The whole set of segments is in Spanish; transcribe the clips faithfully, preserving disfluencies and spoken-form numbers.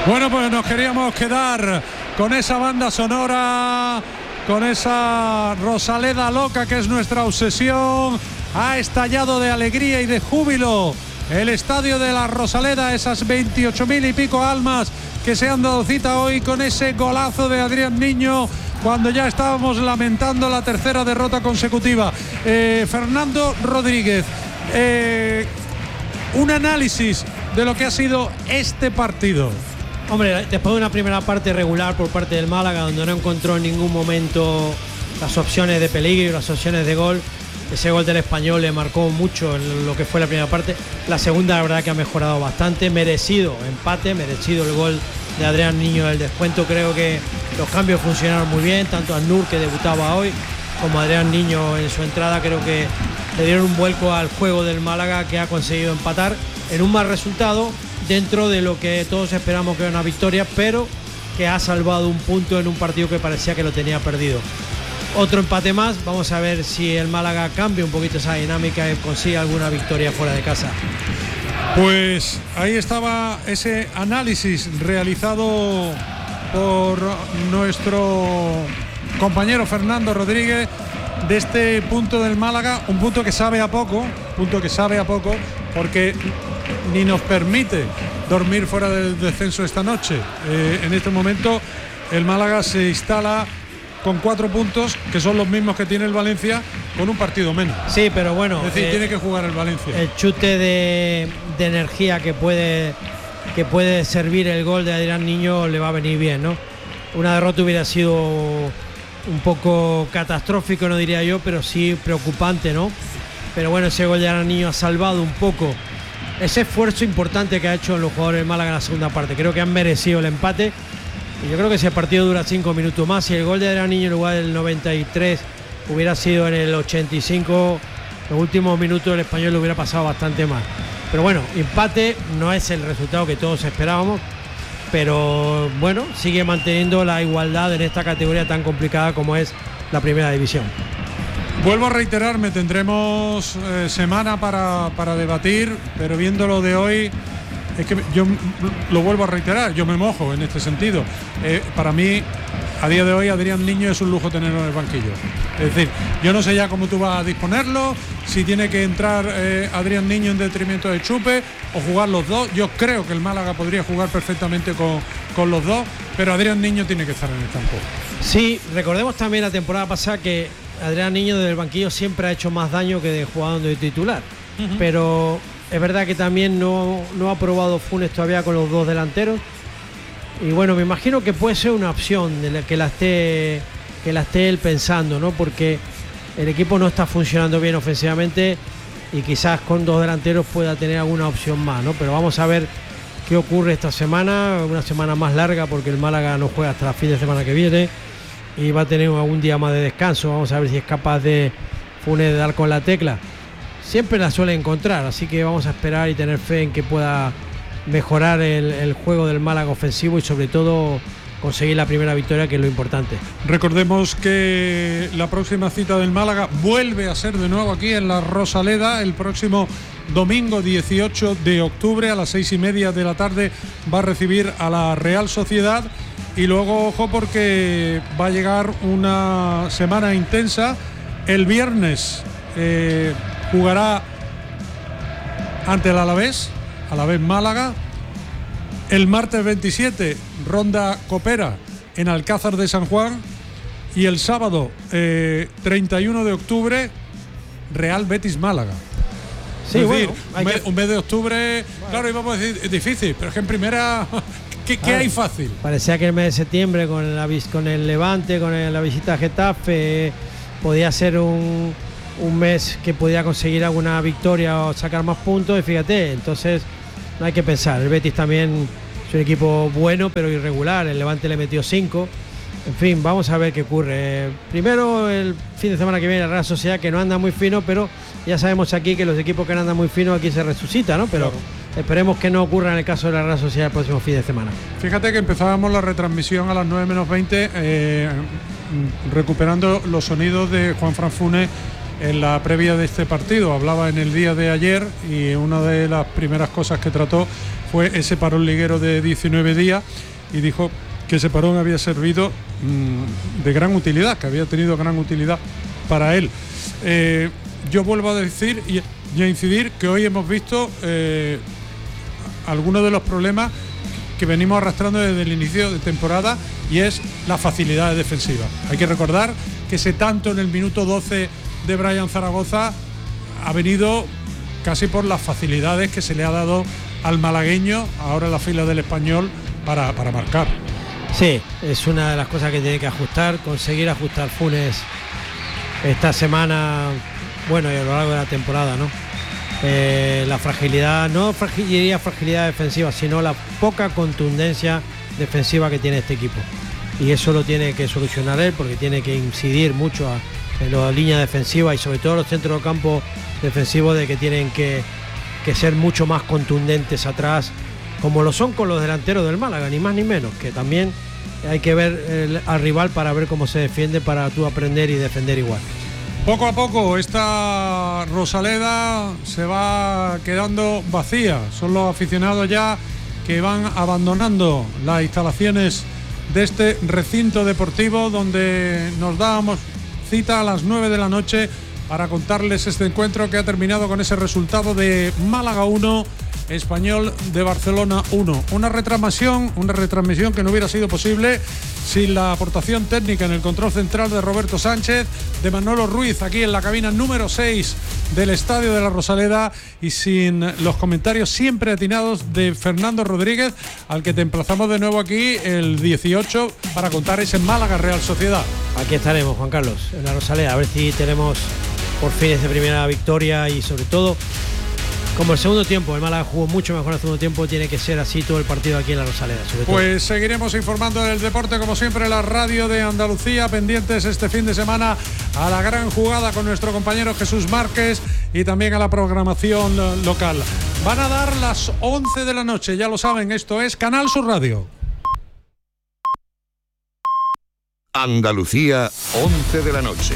Bueno, pues nos queríamos quedar con esa banda sonora, con esa Rosaleda loca que es nuestra obsesión. Ha estallado de alegría y de júbilo el estadio de la Rosaleda, esas veintiocho mil y pico almas que se han dado cita hoy con ese golazo de Adrián Niño, cuando ya estábamos lamentando la tercera derrota consecutiva. Eh, Fernando Rodríguez, eh, un análisis de lo que ha sido este partido. Hombre, después de una primera parte regular por parte del Málaga, donde no encontró en ningún momento las opciones de peligro, las opciones de gol, ese gol del Español le marcó mucho en lo que fue la primera parte. La segunda, la verdad que ha mejorado bastante, merecido empate, merecido el gol de Adrián Niño del descuento. Creo que los cambios funcionaron muy bien, tanto Annur, que debutaba hoy, como Adrián Niño en su entrada. Creo que le dieron un vuelco al juego del Málaga, que ha conseguido empatar en un mal resultado, dentro de lo que todos esperamos que era una victoria, pero que ha salvado un punto en un partido que parecía que lo tenía perdido. Otro empate más, vamos a ver si el Málaga cambia un poquito esa dinámica y consigue alguna victoria fuera de casa. Pues ahí estaba ese análisis realizado por nuestro compañero Fernando Rodríguez de este punto del Málaga, un punto que sabe a poco, punto que sabe a poco, porque ni nos permite dormir fuera del descenso esta noche. Eh, en este momento el Málaga se instala con cuatro puntos, que son los mismos que tiene el Valencia, con un partido menos. Sí, pero bueno, es decir, eh, tiene que jugar el Valencia. El chute de, de energía que puede, que puede servir el gol de Adrián Niño le va a venir bien, ¿no? Una derrota hubiera sido un poco catastrófico, no diría yo, pero sí preocupante, ¿no? Pero bueno, ese gol de Adrián Niño ha salvado un poco ese esfuerzo importante que ha hecho los jugadores del Málaga en la segunda parte. Creo que han merecido el empate. Y yo creo que si el partido dura cinco minutos más, si el gol de Adrián Niño en lugar del noventa y tres hubiera sido en el ochenta y cinco, los últimos minutos el Español lo hubiera pasado bastante más. Pero bueno, empate no es el resultado que todos esperábamos, pero bueno, sigue manteniendo la igualdad en esta categoría tan complicada como es la primera división. Vuelvo a reiterarme, tendremos eh, semana para, para debatir, pero viendo lo de hoy, es que yo lo vuelvo a reiterar, yo me mojo en este sentido. Eh, para mí, a día de hoy, Adrián Niño es un lujo tenerlo en el banquillo. Es decir, yo no sé ya cómo tú vas a disponerlo, si tiene que entrar eh, Adrián Niño en detrimento de Chupe o jugar los dos. Yo creo que el Málaga podría jugar perfectamente con, con los dos, pero Adrián Niño tiene que estar en el campo. Sí, recordemos también la temporada pasada que Adrián Niño desde el banquillo siempre ha hecho más daño que de jugador de titular. Uh-huh. Pero es verdad que también no, no ha probado Funes todavía con los dos delanteros. Y bueno, me imagino que puede ser una opción de la que la esté que la esté él pensando, ¿no? Porque el equipo no está funcionando bien ofensivamente y quizás con dos delanteros pueda tener alguna opción más, ¿no? Pero vamos a ver qué ocurre esta semana, una semana más larga, porque el Málaga no juega hasta el fin de semana que viene y va a tener algún día más de descanso. Vamos a ver si es capaz de Funes de dar con la tecla. Siempre la suele encontrar, así que vamos a esperar y tener fe en que pueda mejorar el, el juego del Málaga ofensivo y sobre todo conseguir la primera victoria, que es lo importante. Recordemos que la próxima cita del Málaga vuelve a ser de nuevo aquí en la Rosaleda el próximo domingo dieciocho de octubre a las seis y media de la tarde. Va a recibir a la Real Sociedad y luego ojo porque va a llegar una semana intensa. El viernes eh, jugará ante el Alavés, Alavés Málaga. El martes veintisiete, ronda copera en Alcázar de San Juan. Y el sábado eh, treinta y uno de octubre, Real Betis Málaga. Sí, es bueno, decir, un, mes, que... un mes de octubre, bueno, claro, íbamos a decir es difícil, pero es que en primera, ¿qué, ¿qué hay fácil? Parecía que el mes de septiembre con, el, con el Levante, con el, la visita a Getafe, podía ser un, un mes que podía conseguir alguna victoria o sacar más puntos, y fíjate, entonces no hay que pensar. El Betis también es un equipo bueno pero irregular, el Levante le metió cinco. En fin, vamos a ver qué ocurre. Primero, el fin de semana que viene la Real Sociedad, que no anda muy fino, pero ya sabemos aquí que los equipos que no andan muy finos aquí se resucitan, ¿no? Pero claro, esperemos que no ocurra en el caso de la Real Sociedad el próximo fin de semana. Fíjate que empezábamos la retransmisión a las nueve menos veinte, eh, recuperando los sonidos de Juanfran Funes en la previa de este partido. Hablaba en el día de ayer y una de las primeras cosas que trató fue ese parón liguero de diecinueve días y dijo que ese parón había servido mmm, de gran utilidad, que había tenido gran utilidad para él. Eh, yo vuelvo a decir y, y a incidir que hoy hemos visto eh, algunos de los problemas que venimos arrastrando desde el inicio de temporada, y es la facilidad defensiva. Hay que recordar que ese tanto en el minuto doce de Brian Zaragoza ha venido casi por las facilidades que se le ha dado al malagueño, ahora en la fila del Español, para, para marcar. Sí, es una de las cosas que tiene que ajustar, conseguir ajustar Funes esta semana, bueno, y a lo largo de la temporada, ¿no? Eh, la fragilidad, no fragilidad, fragilidad defensiva, sino la poca contundencia defensiva que tiene este equipo. Y eso lo tiene que solucionar él, porque tiene que incidir mucho a, en la línea defensiva y sobre todo los centros de campo defensivos, de que tienen que, que ser mucho más contundentes atrás, como lo son con los delanteros del Málaga, ni más ni menos, que también hay que ver el, al rival para ver cómo se defiende, para tú aprender y defender igual. Poco a poco esta Rosaleda se va quedando vacía. Son los aficionados ya que van abandonando las instalaciones de este recinto deportivo, donde nos dábamos cita a las nueve de la noche para contarles este encuentro que ha terminado con ese resultado de Málaga uno, Español de Barcelona uno. Una retransmisión, una retransmisión que no hubiera sido posible sin la aportación técnica en el control central de Roberto Sánchez, de Manolo Ruiz aquí en la cabina número seis del Estadio de la Rosaleda, y sin los comentarios siempre atinados de Fernando Rodríguez, al que te emplazamos de nuevo aquí el dieciocho para contar ese Málaga Real Sociedad. Aquí estaremos, Juan Carlos, en la Rosaleda, a ver si tenemos por fin esa primera victoria, y sobre todo, como el segundo tiempo, el Málaga jugó mucho mejor el segundo tiempo, tiene que ser así todo el partido aquí en la Rosaleda, sobre todo. Pues seguiremos informando del deporte, como siempre, en la radio de Andalucía, pendientes este fin de semana a la gran jugada con nuestro compañero Jesús Márquez y también a la programación local. Van a dar las once de la noche, ya lo saben, esto es Canal Sur Radio. Andalucía, once de la noche.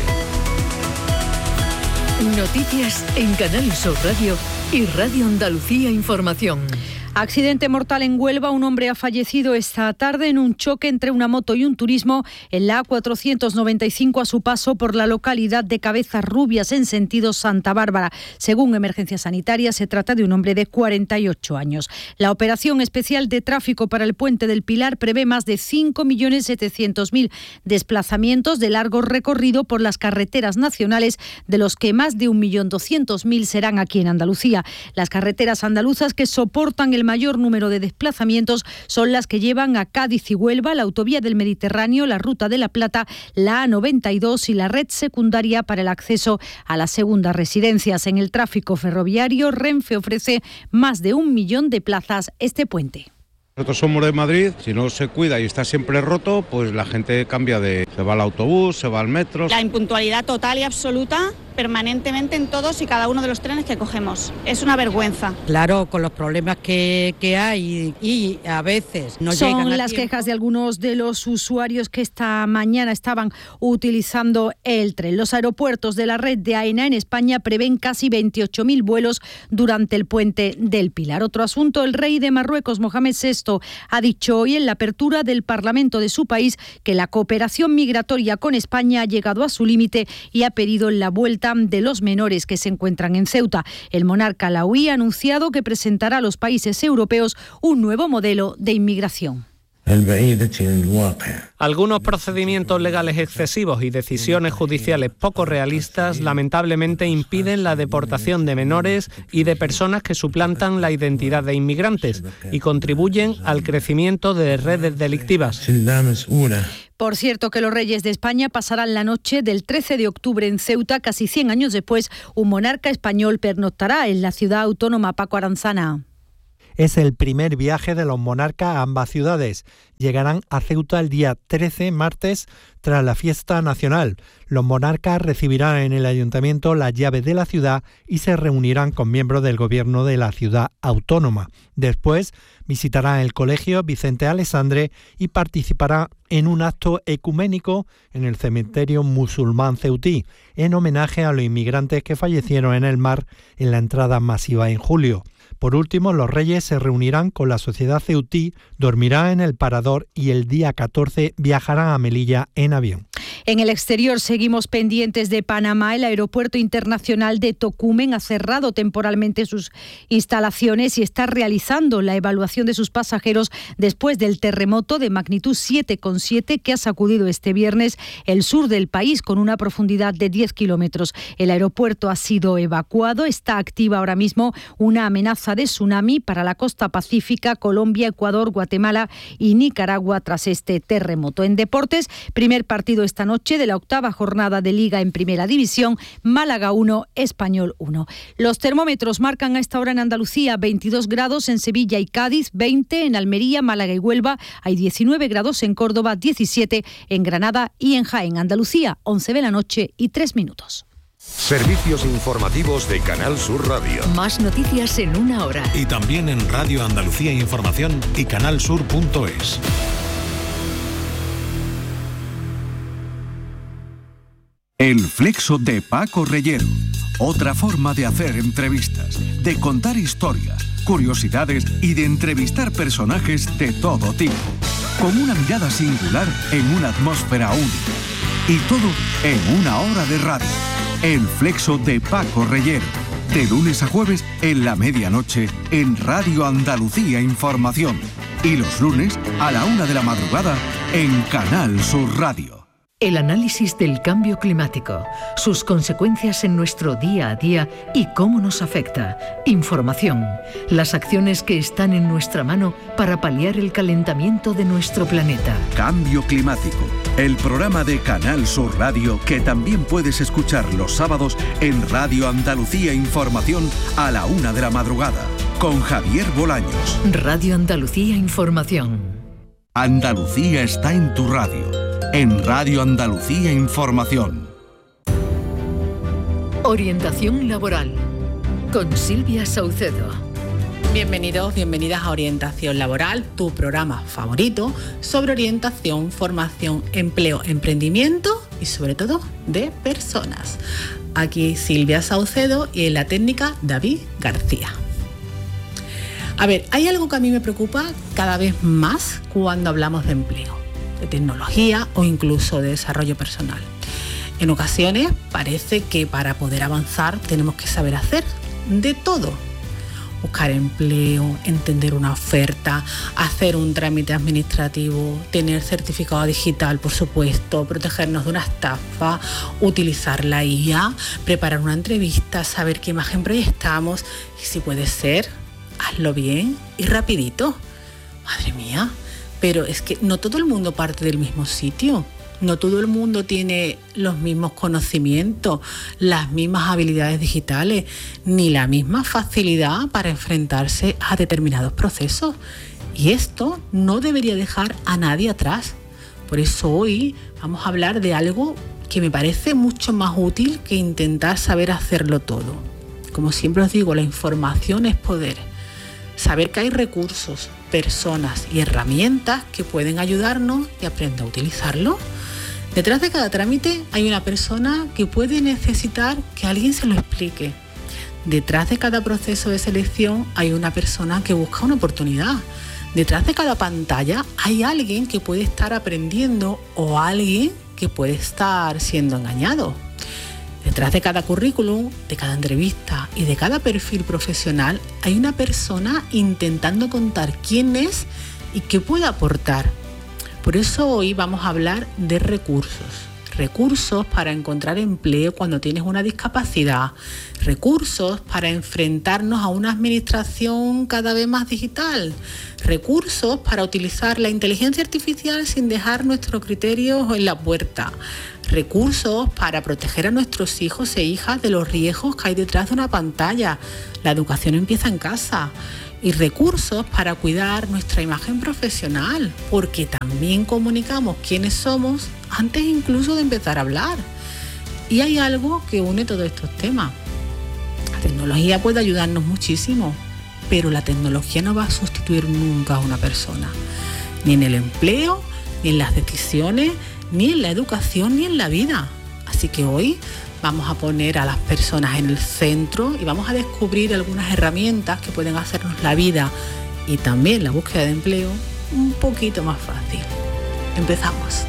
Noticias en Canal Sur Radio y Radio Andalucía Información. Accidente mortal en Huelva. Un hombre ha fallecido esta tarde en un choque entre una moto y un turismo en la A cuatrocientos noventa y cinco a su paso por la localidad de Cabezas Rubias en sentido Santa Bárbara. Según Emergencia Sanitaria, se trata de un hombre de cuarenta y ocho años. La operación especial de tráfico para el Puente del Pilar prevé más de cinco millones setecientos mil desplazamientos de largo recorrido por las carreteras nacionales, de los que más de un millón doscientos mil serán aquí en Andalucía. Las carreteras andaluzas que soportan el mayor número de desplazamientos son las que llevan a Cádiz y Huelva, la autovía del Mediterráneo, la Ruta de la Plata, la A noventa y dos y la red secundaria para el acceso a las segundas residencias. En el tráfico ferroviario, Renfe ofrece más de un millón de plazas este puente. Nosotros somos de Madrid, si no se cuida y está siempre roto, pues la gente cambia de... se va al autobús, se va al metro. La impuntualidad total y absoluta permanentemente en todos y cada uno de los trenes que cogemos. Es una vergüenza. Claro, con los problemas que, que hay y a veces no llegan a tiempo. Son las quejas de algunos de los usuarios que esta mañana estaban utilizando el tren. Los aeropuertos de la red de AENA en España prevén casi veintiocho mil vuelos durante el Puente del Pilar. Otro asunto, el rey de Marruecos, Mohamed sexto, ha dicho hoy en la apertura del Parlamento de su país que la cooperación migratoria con España ha llegado a su límite y ha pedido la vuelta de los menores que se encuentran en Ceuta. El monarca alauí ha anunciado que presentará a los países europeos un nuevo modelo de inmigración. Algunos procedimientos legales excesivos y decisiones judiciales poco realistas lamentablemente impiden la deportación de menores y de personas que suplantan la identidad de inmigrantes y contribuyen al crecimiento de redes delictivas. Por cierto, que los reyes de España pasarán la noche del trece de octubre en Ceuta. Casi cien años después, un monarca español pernoctará en la ciudad autónoma. Paco Aranzana. Es el primer viaje de los monarcas a ambas ciudades. Llegarán a Ceuta el día trece, martes, tras la fiesta nacional. Los monarcas recibirán en el ayuntamiento las llaves de la ciudad y se reunirán con miembros del gobierno de la ciudad autónoma. Después visitarán el colegio Vicente Alessandre y participará en un acto ecuménico en el cementerio musulmán ceutí, en homenaje a los inmigrantes que fallecieron en el mar en la entrada masiva en julio. Por último, los Reyes se reunirán con la Sociedad Ceutí, dormirán en el Parador y el día catorce viajarán a Melilla en avión. En el exterior seguimos pendientes de Panamá. El aeropuerto internacional de Tocumen ha cerrado temporalmente sus instalaciones y está realizando la evaluación de sus pasajeros después del terremoto de magnitud siete coma siete que ha sacudido este viernes el sur del país con una profundidad de diez kilómetros. El aeropuerto ha sido evacuado. Está activa ahora mismo una amenaza de tsunami para la costa pacífica, Colombia, Ecuador, Guatemala y Nicaragua tras este terremoto. En deportes, primer partido esta noche de la octava jornada de Liga en Primera División, Málaga uno, Español uno. Los termómetros marcan a esta hora en Andalucía veintidós grados, en Sevilla y Cádiz veinte, en Almería, Málaga y Huelva hay diecinueve grados, en Córdoba diecisiete, en Granada y en Jaén. Andalucía, once de la noche y tres minutos. Servicios informativos de Canal Sur Radio. Más noticias en una hora. Y también en Radio Andalucía Información y canalsur punto es. El Flexo de Paco Reyero. Otra forma de hacer entrevistas, de contar historias, curiosidades y de entrevistar personajes de todo tipo. Con una mirada singular en una atmósfera única. Y todo en una hora de radio. El Flexo de Paco Reyero. De lunes a jueves en la medianoche en Radio Andalucía Información. Y los lunes a la una de la madrugada en Canal Sur Radio. El análisis del cambio climático, sus consecuencias en nuestro día a día y cómo nos afecta. Información, las acciones que están en nuestra mano para paliar el calentamiento de nuestro planeta. Cambio climático, el programa de Canal Sur Radio que también puedes escuchar los sábados en Radio Andalucía Información a la una de la madrugada, con Javier Bolaños. Radio Andalucía Información. Andalucía está en tu radio. En Radio Andalucía Información. Orientación laboral con Silvia Saucedo. Bienvenidos, bienvenidas a Orientación Laboral, tu programa favorito sobre orientación, formación, empleo, emprendimiento y sobre todo de personas. Aquí Silvia Saucedo y en la técnica David García. A ver, hay algo que a mí me preocupa cada vez más cuando hablamos de empleo, de tecnología o incluso de desarrollo personal. En ocasiones parece que para poder avanzar tenemos que saber hacer de todo. Buscar empleo, entender una oferta, hacer un trámite administrativo, tener certificado digital, por supuesto, protegernos de una estafa, utilizar la I A, preparar una entrevista, saber qué imagen proyectamos y si puede ser, hazlo bien y rapidito. Madre mía. Pero es que no todo el mundo parte del mismo sitio, no todo el mundo tiene los mismos conocimientos, las mismas habilidades digitales, ni la misma facilidad para enfrentarse a determinados procesos. Y esto no debería dejar a nadie atrás. Por eso hoy vamos a hablar de algo que me parece mucho más útil que intentar saber hacerlo todo. Como siempre os digo, la información es poder. Saber que hay recursos, personas y herramientas que pueden ayudarnos y aprender a utilizarlo. Detrás de cada trámite hay una persona que puede necesitar que alguien se lo explique. Detrás de cada proceso de selección hay una persona que busca una oportunidad. Detrás de cada pantalla hay alguien que puede estar aprendiendo o alguien que puede estar siendo engañado. Detrás de cada currículum, de cada entrevista y de cada perfil profesional hay una persona intentando contar quién es y qué puede aportar. Por eso hoy vamos a hablar de recursos. Recursos para encontrar empleo cuando tienes una discapacidad. Recursos para enfrentarnos a una administración cada vez más digital. Recursos para utilizar la inteligencia artificial sin dejar nuestros criterios en la puerta. Recursos para proteger a nuestros hijos e hijas de los riesgos que hay detrás de una pantalla. La educación empieza en casa. Y recursos para cuidar nuestra imagen profesional, porque también comunicamos quiénes somos antes incluso de empezar a hablar. Y hay algo que une todos estos temas. La tecnología puede ayudarnos muchísimo, pero la tecnología no va a sustituir nunca a una persona. Ni en el empleo, ni en las decisiones, ni en la educación, ni en la vida. Así que hoy vamos a poner a las personas en el centro y vamos a descubrir algunas herramientas que pueden hacernos la vida y también la búsqueda de empleo un poquito más fácil. Empezamos.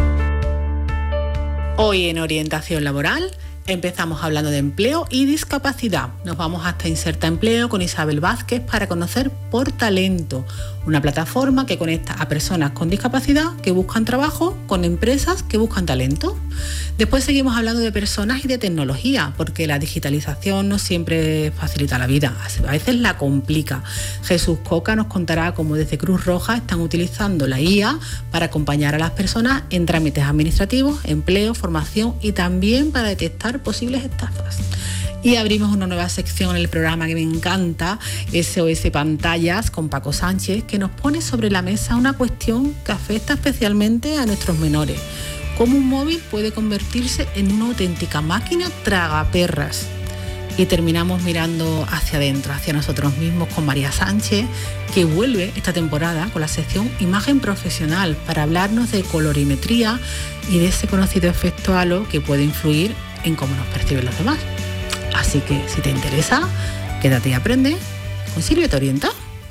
Hoy en Orientación Laboral empezamos hablando de empleo y discapacidad. Nos vamos hasta Inserta Empleo con Isabel Vázquez para conocer Por Talento, una plataforma que conecta a personas con discapacidad que buscan trabajo con empresas que buscan talento. Después seguimos hablando de personas y de tecnología, porque la digitalización no siempre facilita la vida, a veces la complica. Jesús Coca nos contará cómo desde Cruz Roja están utilizando la I A para acompañar a las personas en trámites administrativos, empleo, formación y también para detectar posibles estafas. Y abrimos una nueva sección en el programa que me encanta, S O S Pantallas, con Paco Sánchez, que nos pone sobre la mesa una cuestión que afecta especialmente a nuestros menores. Cómo un móvil puede convertirse en una auténtica máquina tragaperras. Y terminamos mirando hacia adentro, hacia nosotros mismos, con María Sánchez, que vuelve esta temporada con la sección Imagen Profesional para hablarnos de colorimetría y de ese conocido efecto halo que puede influir en cómo nos perciben los demás. Así que si te interesa, quédate y aprende. Con Silvia te orienta.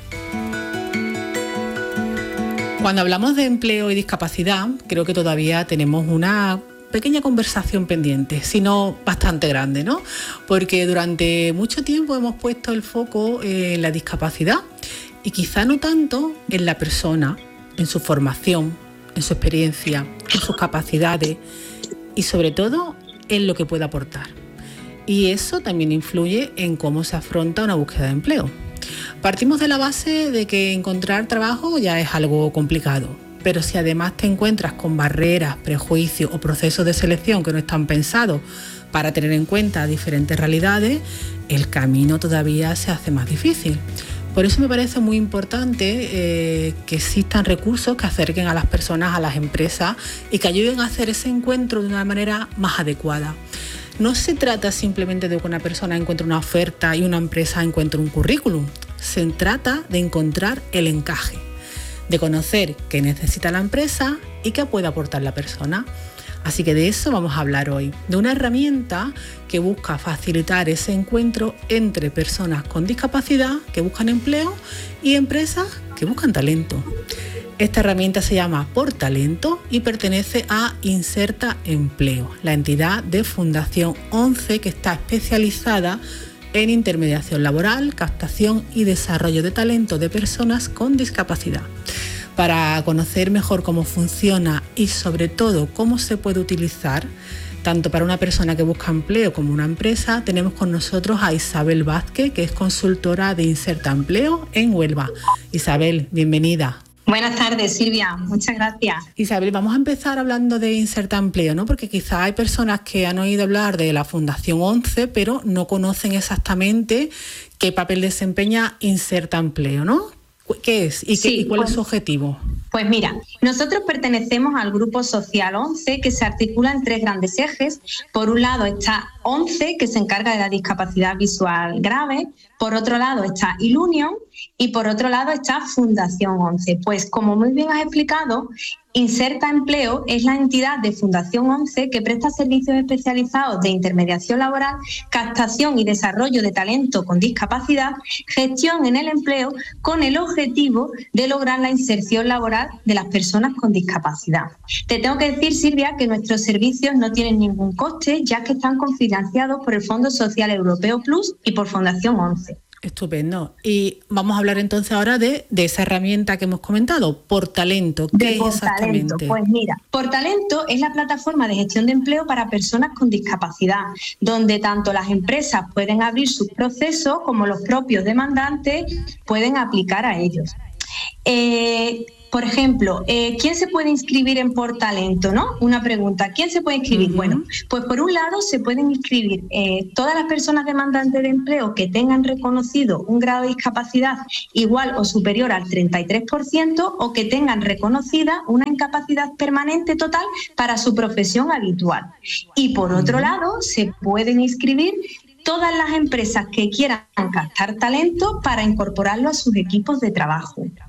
Cuando hablamos de empleo y discapacidad, creo que todavía tenemos una pequeña conversación pendiente, si no bastante grande, ¿no? Porque durante mucho tiempo hemos puesto el foco en la discapacidad y quizá no tanto en la persona, en su formación, en su experiencia, en sus capacidades y sobre todo en lo que puede aportar. Y eso también influye en cómo se afronta una búsqueda de empleo. Partimos de la base de que encontrar trabajo ya es algo complicado, pero si además te encuentras con barreras, prejuicios o procesos de selección que no están pensados para tener en cuenta diferentes realidades, el camino todavía se hace más difícil. Por eso me parece muy importante eh, que existan recursos que acerquen a las personas a las empresas y que ayuden a hacer ese encuentro de una manera más adecuada. No se trata simplemente de que una persona encuentre una oferta y una empresa encuentre un currículum. Se trata de encontrar el encaje, de conocer qué necesita la empresa y qué puede aportar la persona. Así que de eso vamos a hablar hoy, de una herramienta que busca facilitar ese encuentro entre personas con discapacidad que buscan empleo y empresas que buscan talento. Esta herramienta se llama Por Talento y pertenece a Inserta Empleo, la entidad de Fundación once que está especializada en intermediación laboral, captación y desarrollo de talento de personas con discapacidad. Para conocer mejor cómo funciona y sobre todo cómo se puede utilizar, tanto para una persona que busca empleo como una empresa, tenemos con nosotros a Isabel Vázquez, que es consultora de Inserta Empleo en Huelva. Isabel, bienvenida. Buenas tardes, Silvia. Muchas gracias. Isabel, vamos a empezar hablando de Inserta Empleo, ¿no? Porque quizá hay personas que han oído hablar de la Fundación once, pero no conocen exactamente qué papel desempeña Inserta Empleo, ¿no? ¿Qué es y, qué, sí, y cuál pues, es su objetivo? Pues mira, nosotros pertenecemos al Grupo Social once, que se articula en tres grandes ejes. Por un lado está once, que se encarga de la discapacidad visual grave. Por otro lado está Ilunion y por otro lado está Fundación once. Pues como muy bien has explicado, Inserta Empleo es la entidad de Fundación once que presta servicios especializados de intermediación laboral, captación y desarrollo de talento con discapacidad, gestión en el empleo, con el objetivo de lograr la inserción laboral de las personas con discapacidad. Te tengo que decir, Silvia, que nuestros servicios no tienen ningún coste, ya que están cofinanciados por el Fondo Social Europeo Plus y por Fundación once. Estupendo. Y vamos a hablar entonces ahora de, de esa herramienta que hemos comentado, Por Talento. ¿Qué es exactamente? Talento. Pues mira, Por Talento es la plataforma de gestión de empleo para personas con discapacidad, donde tanto las empresas pueden abrir sus procesos como los propios demandantes pueden aplicar a ellos. Eh, Por ejemplo, eh, ¿quién se puede inscribir en Por Talento, no? Una pregunta, ¿quién se puede inscribir? Uh-huh. Bueno, pues por un lado se pueden inscribir eh, todas las personas demandantes de empleo que tengan reconocido un grado de discapacidad igual o superior al treinta y tres por ciento o que tengan reconocida una incapacidad permanente total para su profesión habitual. Y por otro lado, se pueden inscribir todas las empresas que quieran captar talento para incorporarlo a sus equipos de trabajo.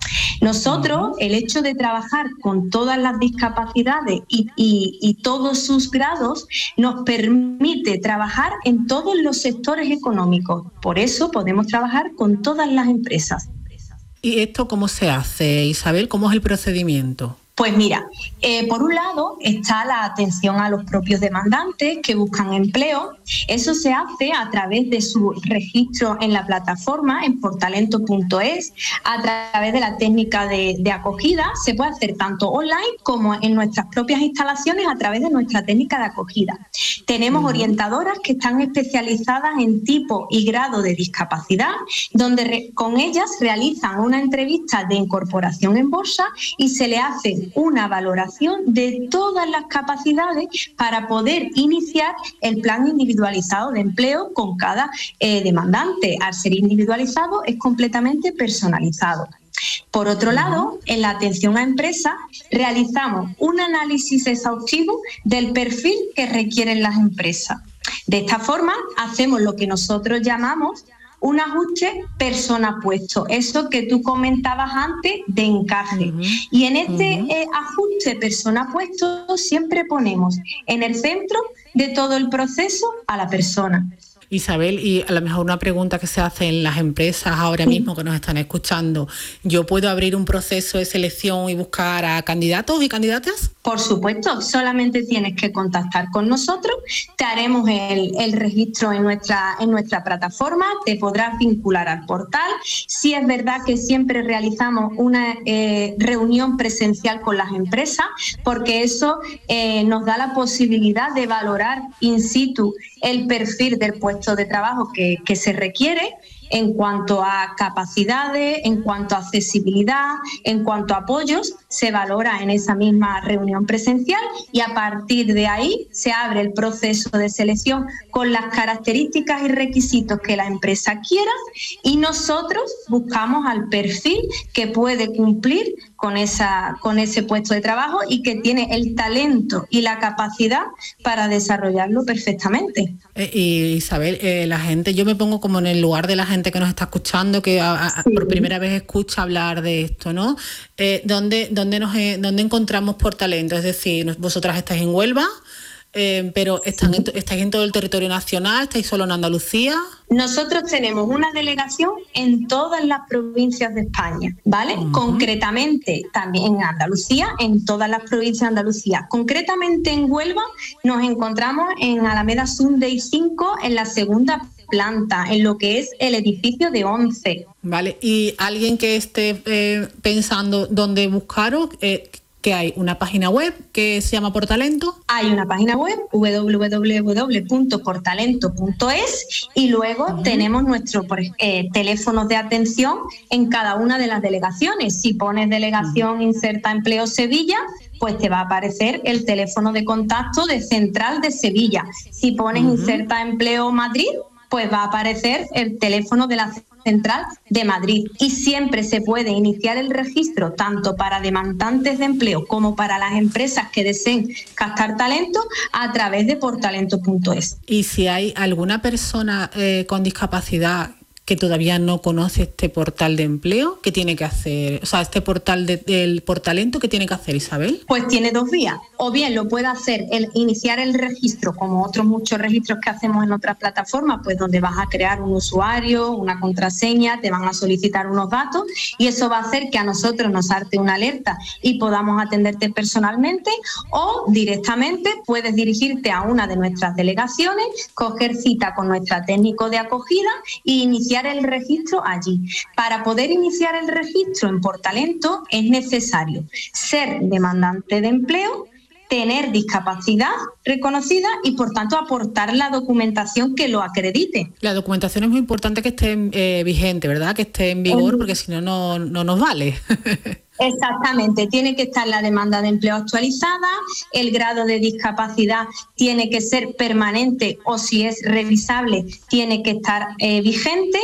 Nosotros, el hecho de trabajar con todas las discapacidades y, y, y todos sus grados nos permite trabajar en todos los sectores económicos. Por eso podemos trabajar con todas las empresas. ¿Y esto cómo se hace, Isabel? ¿Cómo es el procedimiento? Pues mira, eh, por un lado está la atención a los propios demandantes que buscan empleo. Eso se hace a través de su registro en la plataforma, en portalento punto es, a través de la técnica de, de acogida. Se puede hacer tanto online como en nuestras propias instalaciones a través de nuestra técnica de acogida. Tenemos uh-huh. orientadoras que están especializadas en tipo y grado de discapacidad, donde re, con ellas realizan una entrevista de incorporación en bolsa y se le hace una valoración de todas las capacidades para poder iniciar el plan individualizado de empleo con cada eh, demandante. Al ser individualizado es completamente personalizado. Por otro lado, en la atención a empresas realizamos un análisis exhaustivo del perfil que requieren las empresas. De esta forma hacemos lo que nosotros llamamos un ajuste persona-puesto, eso que tú comentabas antes de encaje. Uh-huh. Y en este uh-huh. eh, ajuste persona-puesto siempre ponemos en el centro de todo el proceso a la persona. Isabel, y a lo mejor una pregunta que se hace en las empresas ahora mismo que nos están escuchando, ¿yo puedo abrir un proceso de selección y buscar a candidatos y candidatas? Por supuesto, solamente tienes que contactar con nosotros, te haremos el, el registro en nuestra, en nuestra plataforma, te podrás vincular al portal. Sí es verdad que siempre realizamos una eh, reunión presencial con las empresas, porque eso eh, nos da la posibilidad de valorar in situ el perfil del puesto de trabajo que, que se requiere en cuanto a capacidades, en cuanto a accesibilidad, en cuanto a apoyos, se valora en esa misma reunión presencial y a partir de ahí se abre el proceso de selección con las características y requisitos que la empresa quiera y nosotros buscamos al perfil que puede cumplir con esa con ese puesto de trabajo y que tiene el talento y la capacidad para desarrollarlo perfectamente. Eh, y Isabel, eh, la gente, yo me pongo como en el lugar de la gente que nos está escuchando, que a, a, sí. por primera vez escucha hablar de esto, ¿no? Eh, ¿dónde, dónde, nos, eh, ¿Dónde encontramos Portalento? Es decir, vosotras estáis en Huelva, eh, pero están en, ¿estáis en todo el territorio nacional? ¿Estáis solo en Andalucía? Nosotros tenemos una delegación en todas las provincias de España, ¿vale? Uh-huh. Concretamente también en Andalucía, en todas las provincias de Andalucía. Concretamente en Huelva nos encontramos en Alameda Sunday cinco, en la segunda planta, en lo que es el edificio de once. Vale, y alguien que esté eh, pensando dónde buscaros, eh, que hay una página web que se llama Portalento. Hay una página web, doble u doble u doble u punto portalento punto es, y luego uh-huh. tenemos nuestros eh, teléfonos de atención en cada una de las delegaciones. Si pones delegación uh-huh. Inserta Empleo Sevilla, pues te va a aparecer el teléfono de contacto de Central de Sevilla. Si pones uh-huh. Inserta Empleo Madrid, pues va a aparecer el teléfono de la Central de Madrid. Y siempre se puede iniciar el registro tanto para demandantes de empleo como para las empresas que deseen captar talento a través de portalento punto es. Y si hay alguna persona eh, con discapacidad que todavía no conoce este portal de empleo, ¿qué tiene que hacer? O sea, este portal de, del Portalento, ¿qué tiene que hacer, Isabel? Pues tiene dos vías. O bien lo puede hacer el iniciar el registro, como otros muchos registros que hacemos en otras plataformas, pues donde vas a crear un usuario, una contraseña, te van a solicitar unos datos y eso va a hacer que a nosotros nos salte una alerta y podamos atenderte personalmente, o directamente puedes dirigirte a una de nuestras delegaciones, coger cita con nuestra técnico de acogida e iniciar el registro allí. Para poder iniciar el registro en Portalento es necesario ser demandante de empleo, tener discapacidad reconocida y, por tanto, aportar la documentación que lo acredite. La documentación es muy importante que esté eh, vigente, ¿verdad? Que esté en vigor, eh, porque si no, no, no nos vale. Exactamente, tiene que estar la demanda de empleo actualizada, el grado de discapacidad tiene que ser permanente o si es revisable tiene que estar eh, vigente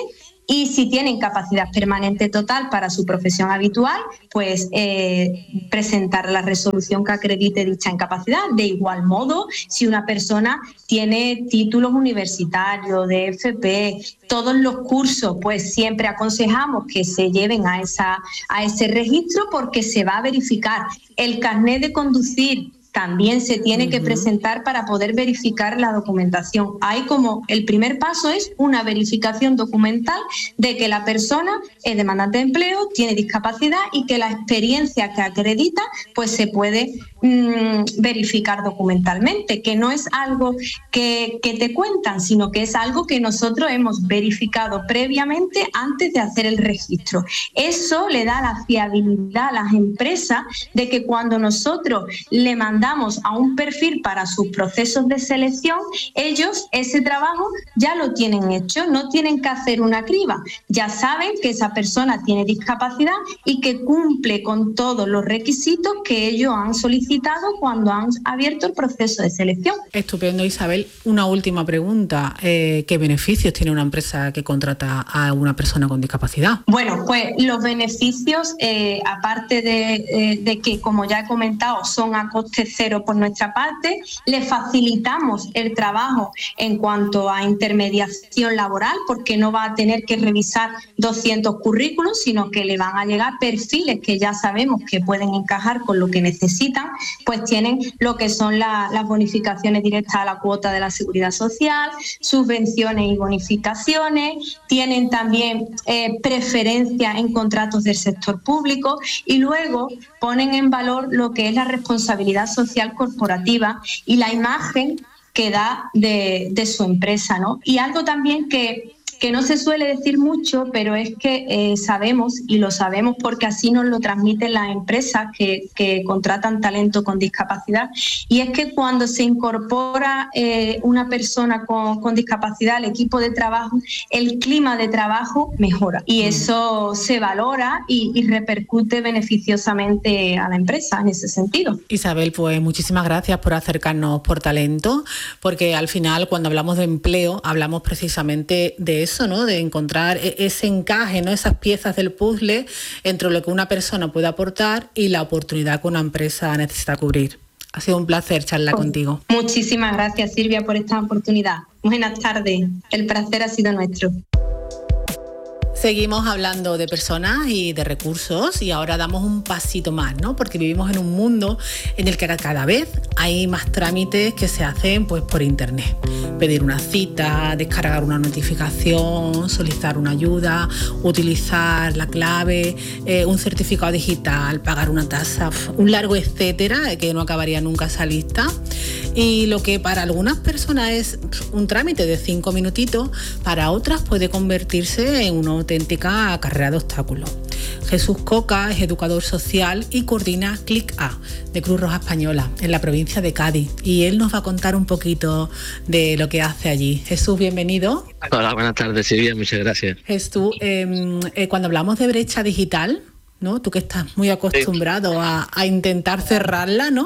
Y si tiene incapacidad permanente total para su profesión habitual, pues eh, presentar la resolución que acredite dicha incapacidad. De igual modo, si una persona tiene títulos universitarios, de F P, todos los cursos, pues siempre aconsejamos que se lleven a, esa, a ese registro, porque se va a verificar el carnet de conducir. También se tiene que presentar para poder verificar la documentación. Ahí como el primer paso es una verificación documental de que la persona es demandante de empleo, tiene discapacidad y que la experiencia que acredita pues se puede mmm, verificar documentalmente, que no es algo que, que te cuentan, sino que es algo que nosotros hemos verificado previamente antes de hacer el registro. Eso le da la fiabilidad a las empresas de que cuando nosotros le mandamos damos a un perfil para sus procesos de selección, ellos ese trabajo ya lo tienen hecho, no tienen que hacer una criba, ya saben que esa persona tiene discapacidad y que cumple con todos los requisitos que ellos han solicitado cuando han abierto el proceso de selección. Estupendo, Isabel. Una última pregunta, eh, ¿qué beneficios tiene una empresa que contrata a una persona con discapacidad? Bueno, pues los beneficios, eh, aparte de, eh, de que, como ya he comentado, son a coste cero por nuestra parte, le facilitamos el trabajo en cuanto a intermediación laboral, porque no va a tener que revisar doscientos currículos, sino que le van a llegar perfiles que ya sabemos que pueden encajar con lo que necesitan, pues tienen lo que son la, las bonificaciones directas a la cuota de la Seguridad Social, subvenciones y bonificaciones, tienen también eh, preferencia en contratos del sector público y luego ponen en valor lo que es la responsabilidad social corporativa y la imagen que da de, de su empresa, ¿no? Y algo también que, que no se suele decir mucho, pero es que eh, sabemos, y lo sabemos porque así nos lo transmiten las empresas que, que contratan talento con discapacidad, y es que cuando se incorpora eh, una persona con, con discapacidad al equipo de trabajo, el clima de trabajo mejora y eso se valora y, y repercute beneficiosamente a la empresa en ese sentido. Isabel, pues muchísimas gracias por acercarnos por talento, porque al final cuando hablamos de empleo hablamos precisamente de eso, ¿no? De encontrar ese encaje, ¿no? Esas piezas del puzzle entre lo que una persona puede aportar y la oportunidad que una empresa necesita cubrir. Ha sido un placer charlar pues, contigo. Muchísimas gracias, Silvia, por esta oportunidad. Buenas tardes. El placer ha sido nuestro. Seguimos hablando de personas y de recursos y ahora damos un pasito más, ¿no? Porque vivimos en un mundo en el que cada vez hay más trámites que se hacen pues, por internet. Pedir una cita, descargar una notificación, solicitar una ayuda, utilizar la clave, eh, un certificado digital, pagar una tasa, un largo etcétera, que no acabaría nunca esa lista. Y lo que para algunas personas es un trámite de cinco minutitos, para otras puede convertirse en una auténtica carrera de obstáculos. Jesús Coca es educador social y coordina Clic A de Cruz Roja Española en la provincia de Cádiz y él nos va a contar un poquito de lo que hace allí. Jesús, bienvenido. Hola, buenas tardes, Silvia, muchas gracias. Jesús, eh, eh, cuando hablamos de brecha digital, ¿no? Tú que estás muy acostumbrado a, a intentar cerrarla, ¿no?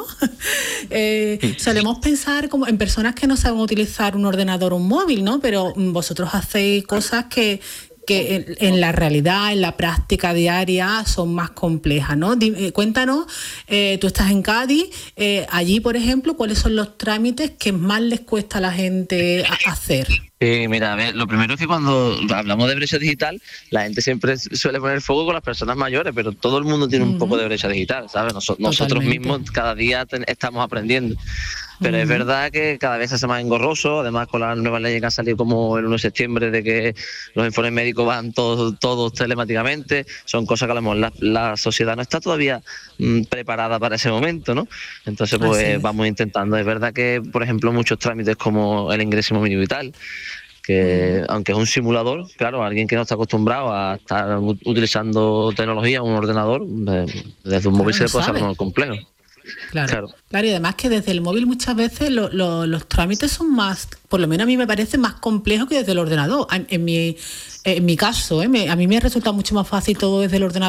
eh, solemos pensar como en personas que no saben utilizar un ordenador o un móvil, ¿no? Pero vosotros hacéis cosas que que en, en la realidad, en la práctica diaria son más complejas, ¿no? Dime, cuéntanos, eh, tú estás en Cádiz, eh, allí, por ejemplo, ¿cuáles son los trámites que más les cuesta a la gente a hacer? Eh, mira, a ver, lo primero es que cuando hablamos de brecha digital, la gente siempre suele poner foco con las personas mayores, pero todo el mundo tiene uh-huh. un poco de brecha digital, ¿sabes? Nos, nosotros mismos cada día ten, estamos aprendiendo. Pero uh-huh. es verdad que cada vez se hace más engorroso, además con las nuevas leyes que han salido como el uno de septiembre de que los informes médicos van todos, todos telemáticamente, son cosas que a lo mejor la, la sociedad no está todavía mmm, preparada para ese momento, ¿no? Entonces pues es. vamos intentando. Es verdad que, por ejemplo, muchos trámites como el ingreso mínimo vital, que uh-huh. aunque es un simulador, claro, alguien que no está acostumbrado a estar utilizando tecnología, un ordenador, desde un móvil se le puede hacer algo complejo. Claro, claro, claro, y además que desde el móvil muchas veces lo, lo, los trámites son más, por lo menos a mí me parece más complejo que desde el ordenador. En, en, mi, en mi caso, ¿eh? me, a mí me resulta mucho más fácil todo desde el ordenador.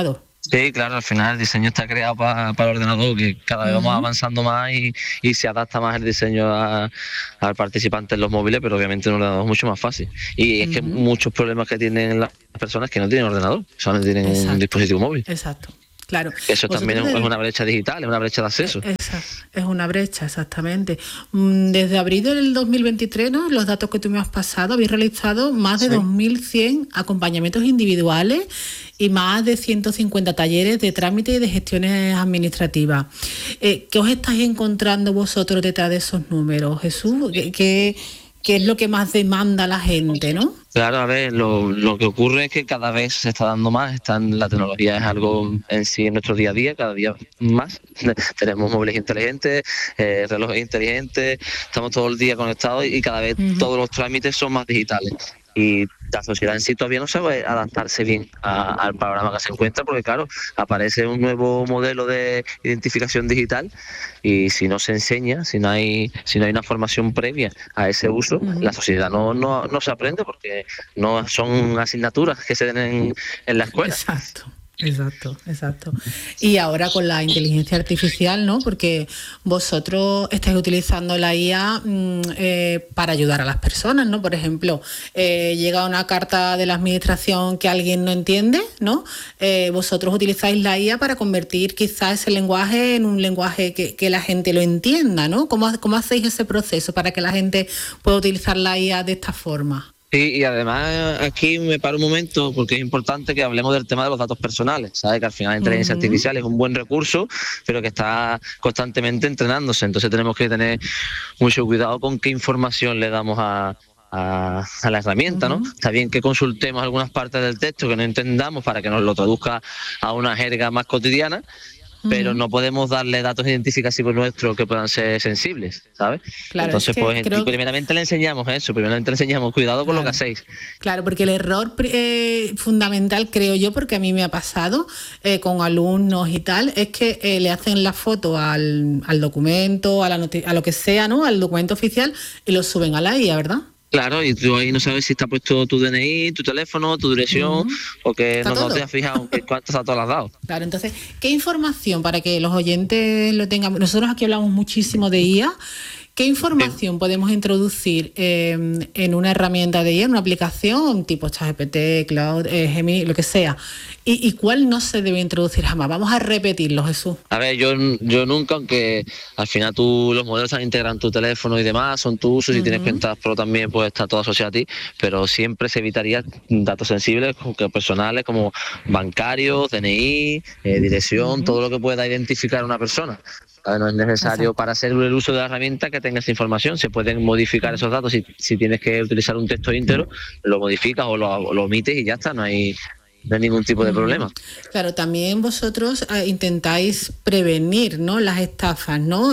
Sí, claro, al final el diseño está creado para, para el ordenador, que cada vez vamos avanzando más y, y se adapta más el diseño a- al participante en los móviles, pero obviamente en un ordenador es mucho más fácil. Y es que muchos problemas que tienen las personas que no tienen ordenador, solo tienen Exacto. un dispositivo móvil. Exacto. Claro. Eso también es Vosotros es una brecha digital, es una brecha de acceso. Esa es una brecha, exactamente. Mm, Desde abril del dos mil veintitrés, ¿no? Los datos que tú me has pasado, habéis realizado más de Sí. dos mil cien acompañamientos individuales y más de ciento cincuenta talleres de trámite y de gestiones administrativas. Eh, ¿Qué os estáis encontrando vosotros detrás de esos números, Jesús? ¿Qué, qué, qué es lo que más demanda la gente, no? Claro, a ver, lo, lo que ocurre es que cada vez se está dando más, están, la tecnología es algo en sí en nuestro día a día, cada día más. Tenemos móviles inteligentes, eh, relojes inteligentes, estamos todo el día conectados y cada vez Ujú. todos los trámites son más digitales. Y la sociedad en sí todavía no sabe adaptarse bien a- al panorama que se encuentra, porque claro, aparece un nuevo modelo de identificación digital y si no se enseña, si no hay, si no hay una formación previa a ese uso, la sociedad no, no, no se aprende porque no son asignaturas que se den en, en la escuela. Exacto. Exacto, exacto. Y ahora con la inteligencia artificial, ¿no? Porque vosotros estáis utilizando la I A mm, eh, para ayudar a las personas, ¿no? Por ejemplo, eh, llega una carta de la administración que alguien no entiende, ¿no? Eh, vosotros utilizáis la I A para convertir quizás ese lenguaje en un lenguaje que, que la gente lo entienda, ¿no? ¿Cómo, cómo hacéis ese proceso para que la gente pueda utilizar la I A de esta forma? Sí, y además aquí me paro un momento porque es importante que hablemos del tema de los datos personales, ¿sabes? Que al final la inteligencia Ujú. artificial es un buen recurso, pero que está constantemente entrenándose, entonces tenemos que tener mucho cuidado con qué información le damos a, a, a la herramienta, ¿no? Está bien que consultemos algunas partes del texto que no entendamos para que nos lo traduzca a una jerga más cotidiana, pero no podemos darle datos identificativos nuestros que puedan ser sensibles, ¿sabes? Claro, Entonces, es que pues creo- primeramente le enseñamos eso, primeramente le enseñamos cuidado con lo que hacéis. Claro, porque el error eh, fundamental, creo yo, porque a mí me ha pasado eh, con alumnos y tal, es que eh, le hacen la foto al, al documento, a, la noti- a lo que sea, ¿no? Al documento oficial y lo suben a la I A, ¿verdad? Claro, y tú ahí no sabes si está puesto tu D N I, tu teléfono, tu dirección, o que Está no, no todo. te has fijado en cuántos datos le has dado. Claro, entonces, ¿qué información para que los oyentes lo tengan? Nosotros aquí hablamos muchísimo de I A. ¿Qué información podemos introducir eh, en una herramienta de I A, en una aplicación tipo ChatGPT, Cloud, eh, Gemini, lo que sea? ¿Y, ¿Y cuál no se debe introducir jamás? Vamos a repetirlo, Jesús. A ver, yo, yo nunca, aunque al final tú los modelos están integrando en tu teléfono y demás, son tus usos, si tienes cuentas pro también, pues está todo asociado a ti, pero siempre se evitaría datos sensibles como que personales como bancarios, D N I, eh, dirección, todo lo que pueda identificar a una persona. ¿Sabes? No es necesario para hacer el uso de la herramienta que tenga esa información, se pueden modificar esos datos, si, si tienes que utilizar un texto íntegro, lo modificas o lo, o lo omites y ya está, no hay, no hay ningún tipo de problema. Claro, también vosotros eh, intentáis prevenir, ¿no?, las estafas, ¿no?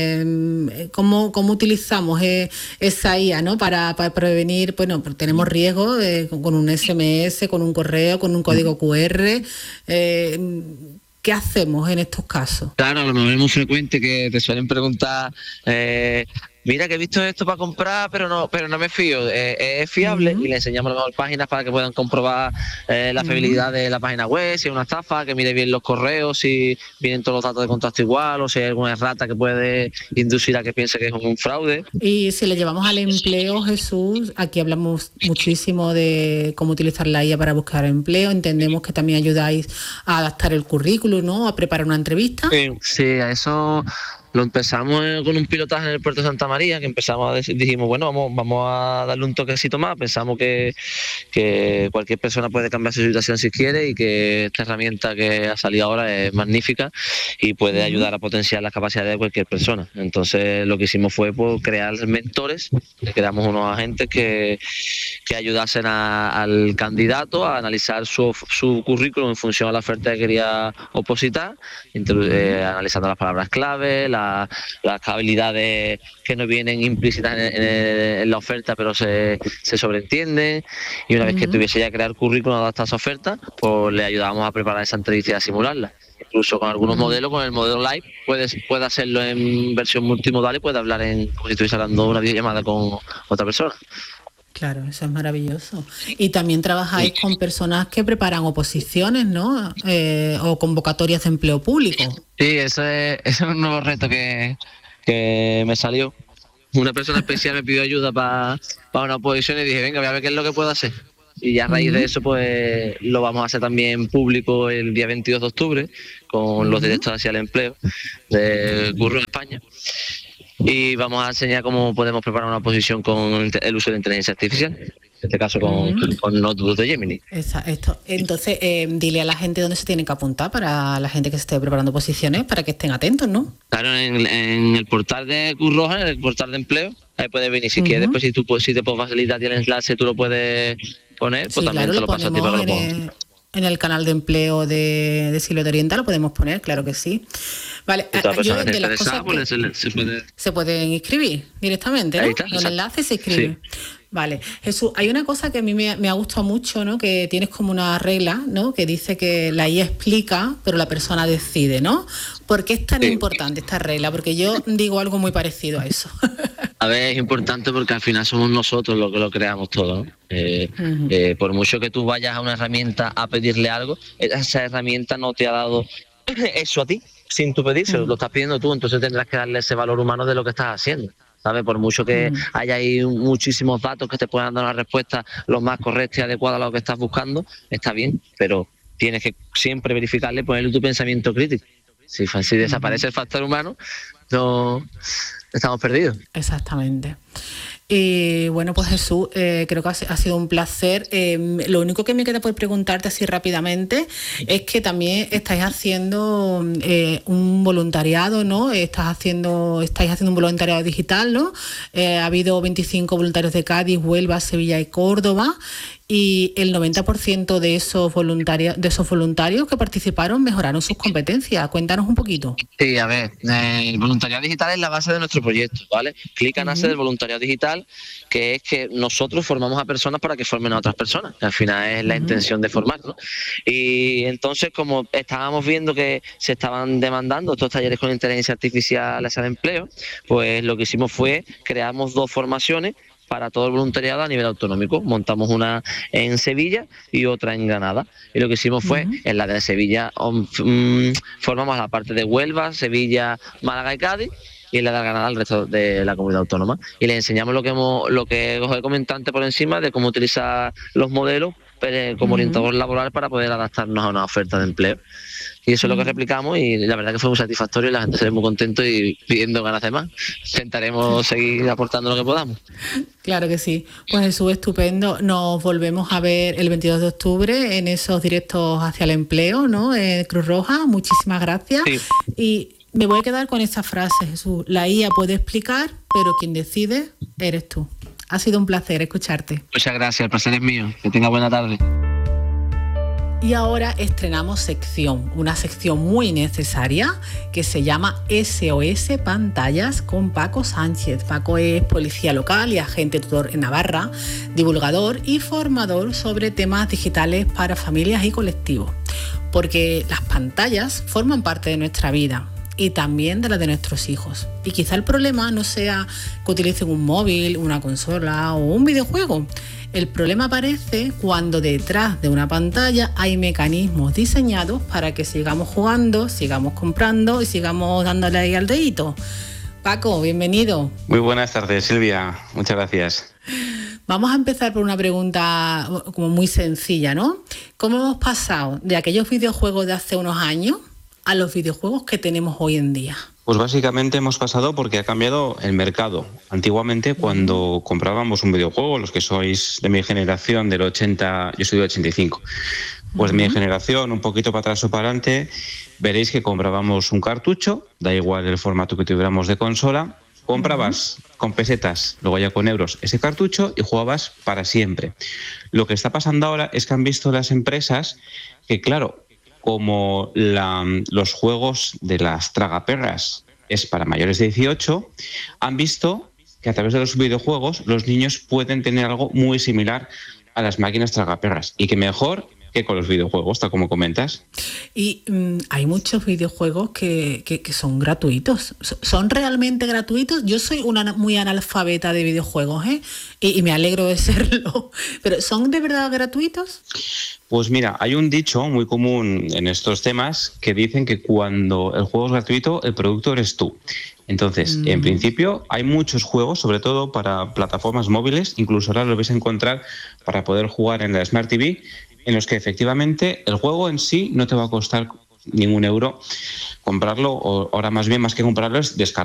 Eh, ¿cómo, ¿Cómo utilizamos eh, esa I A, ¿no?, para, para prevenir? Bueno, pues tenemos riesgo eh, con, con un S M S, con un correo, con un código Q R. Eh, ¿Qué hacemos en estos casos? Claro, a lo mejor es muy frecuente que te suelen preguntar, eh, mira que he visto esto para comprar, pero no pero no me fío, eh, es fiable, y le enseñamos a lo mejor páginas para que puedan comprobar eh, la fiabilidad de la página web, si es una estafa, que mire bien los correos, si vienen todos los datos de contacto igual, o si hay alguna errata que puede inducir a que piense que es un fraude. Y si le llevamos al empleo, Jesús, aquí hablamos muchísimo de cómo utilizar la I A para buscar empleo. Entendemos que también ayudáis a adaptar el currículum, ¿no?, a preparar una entrevista. Sí, sí, a eso lo empezamos con un pilotaje en el puerto de Santa María, que empezamos a decir, dijimos, bueno, vamos, vamos a darle un toquecito más, pensamos que, que cualquier persona puede cambiar su situación si quiere y que esta herramienta que ha salido ahora es magnífica y puede ayudar a potenciar las capacidades de cualquier persona. Entonces lo que hicimos fue pues, crear mentores, le creamos unos agentes que, que ayudasen a, al candidato a analizar su, su currículum en función a la oferta que quería opositar, introdu- eh, analizando las palabras clave, la las habilidades que no vienen implícitas en, en, en la oferta pero se, se sobreentienden, y una vez que tuviese ya crear currículum adaptado a esa oferta, pues le ayudábamos a preparar esa entrevista y a simularla. Incluso con algunos modelos, con el modelo live, puedes puede hacerlo en versión multimodal y puede hablar en como si estuviese hablando una videollamada con otra persona. Claro, eso es maravilloso. Y también trabajáis sí. con personas que preparan oposiciones, ¿no? Eh, o convocatorias de empleo público. Sí, eso es, eso es un nuevo reto que, que me salió. Una persona especial me pidió ayuda para pa una oposición y dije, venga, voy a ver qué es lo que puedo hacer. Y a raíz uh-huh. de eso, pues lo vamos a hacer también público el día veintidós de octubre con uh-huh. los directos hacia el empleo de Curro España. Y vamos a enseñar cómo podemos preparar una oposición con el uso de inteligencia artificial, en este caso con, uh-huh. con notebooks de Gemini. Exacto. Entonces, eh, dile a la gente dónde se tiene que apuntar para la gente que se esté preparando oposiciones, para que estén atentos, ¿no? Claro, en, en el portal de Curroja, en el portal de empleo, ahí puedes venir. Si uh-huh. quieres, pues si, tú, si te puedo facilitar el enlace, tú lo puedes poner, pues sí, también claro, te lo, lo paso a ti para que lo pongas. En el canal de empleo de, de Silvia de Orienta lo podemos poner, claro que sí. Vale, yo de las cosas que se, se, puede... se pueden inscribir directamente, ¿no? Con el enlace se inscribe. Sí. Vale, Jesús, hay una cosa que a mí me, me ha gustado mucho, ¿no? Que tienes como una regla, ¿no? Que dice que la I A explica, pero la persona decide, ¿no? ¿Por qué es tan sí. importante esta regla? Porque yo digo algo muy parecido a eso. A ver, es importante porque al final somos nosotros los que lo creamos todo, ¿no? Eh, uh-huh. eh, por mucho que tú vayas a una herramienta a pedirle algo, esa herramienta no te ha dado eso a ti, sin tu pedírselo, uh-huh. lo estás pidiendo tú, entonces tendrás que darle ese valor humano de lo que estás haciendo. ¿Sabes? Por mucho que uh-huh. haya ahí muchísimos datos que te puedan dar una respuesta lo más correcta y adecuada a lo que estás buscando, está bien, pero tienes que siempre verificarle, ponerle tu pensamiento crítico. Si, si desaparece uh-huh. el factor humano, no estamos perdidos. Exactamente. Y bueno, pues Jesús, eh, creo que ha, ha sido un placer. Eh, lo único que me queda por preguntarte así rápidamente es que también estáis haciendo eh, un voluntariado, ¿no? Estás haciendo, estáis haciendo un voluntariado digital, ¿no? Eh, ha habido veinticinco voluntarios de Cádiz, Huelva, Sevilla y Córdoba. Y el noventa por ciento de esos voluntarios, de esos voluntarios que participaron mejoraron sus competencias. Cuéntanos un poquito. Sí, a ver, eh, el voluntariado digital es la base de nuestro proyecto, ¿vale? Clica nace uh-huh. del voluntariado digital, que es que nosotros formamos a personas para que formen a otras personas, que al final es la uh-huh. intención de formar, ¿no? Y entonces, como estábamos viendo que se estaban demandando estos talleres con inteligencia artificial hacia el empleo, pues lo que hicimos fue creamos dos formaciones para todo el voluntariado a nivel autonómico. Montamos una en Sevilla y otra en Granada. Y lo que hicimos fue, uh-huh. en la de Sevilla, um, um, formamos la parte de Huelva, Sevilla, Málaga y Cádiz, y en la de Granada al resto de la comunidad autónoma. Y les enseñamos lo que hemos, lo que os he comentado antes por encima, de cómo utilizar los modelos como uh-huh. orientador laboral para poder adaptarnos a una oferta de empleo. Y eso es lo que replicamos y la verdad que fue muy satisfactorio y la gente se ve muy contento y pidiendo ganas de más. Intentaremos seguir aportando lo que podamos. Claro que sí. Pues Jesús, estupendo. Nos volvemos a ver el veintidós de octubre en esos directos hacia el empleo, ¿no? Eh, Cruz Roja, muchísimas gracias. Sí. Y me voy a quedar con esa frase, Jesús. La I A puede explicar, pero quien decide eres tú. Ha sido un placer escucharte. Muchas gracias, el placer es mío. Que tenga buena tarde. Y ahora estrenamos sección, una sección muy necesaria que se llama S O S Pantallas con Paco Sánchez. Paco es policía local y agente tutor en Navarra, divulgador y formador sobre temas digitales para familias y colectivos. Porque las pantallas forman parte de nuestra vida y también de la de nuestros hijos. Y quizá el problema no sea que utilicen un móvil, una consola o un videojuego. El problema aparece cuando detrás de una pantalla hay mecanismos diseñados para que sigamos jugando, sigamos comprando y sigamos dándole ahí al dedito. Paco, bienvenido. Muy buenas tardes, Silvia. Muchas gracias. Vamos a empezar por una pregunta como muy sencilla, ¿no? ¿Cómo hemos pasado de aquellos videojuegos de hace unos años a los videojuegos que tenemos hoy en día? Pues básicamente hemos pasado porque ha cambiado el mercado. Antiguamente, cuando comprábamos un videojuego, los que sois de mi generación, del ochenta, yo soy del ochenta y cinco, pues uh-huh. mi generación, un poquito para atrás o para adelante, veréis que comprábamos un cartucho, da igual el formato que tuviéramos de consola, comprabas uh-huh. con pesetas, luego ya con euros, ese cartucho y jugabas para siempre. Lo que está pasando ahora es que han visto las empresas que, claro, como la, los juegos de las tragaperras es para mayores de dieciocho, han visto que a través de los videojuegos los niños pueden tener algo muy similar a las máquinas tragaperras y que mejor que con los videojuegos, tal como comentas. Y um, hay muchos videojuegos que, que, que son gratuitos. ¿Son realmente gratuitos? Yo soy una muy analfabeta de videojuegos, ¿eh? Y, y me alegro de serlo. ¿Pero son de verdad gratuitos? Pues mira, hay un dicho muy común en estos temas que dicen que cuando el juego es gratuito, el producto eres tú. Entonces, mm. en principio, hay muchos juegos, sobre todo para plataformas móviles, incluso ahora lo vais a encontrar para poder jugar en la Smart T V, en los que efectivamente el juego en sí no te va a costar ningún euro comprarlo, o ahora más bien más que comprarlo es descargarlo.